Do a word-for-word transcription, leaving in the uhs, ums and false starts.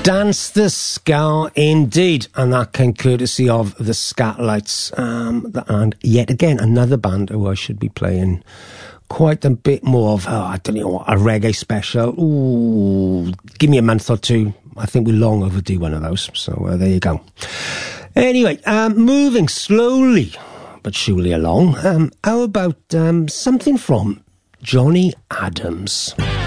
Dance the Ska indeed, and that came courtesy of the Scatlights, um, and yet again another band who I should be playing quite a bit more of. Oh, I don't know, a reggae special. Ooh, give me a month or two. I think we're long overdue one of those. So uh, there you go. Anyway, um, moving slowly but surely along. Um, how about um, something from Johnny Adams?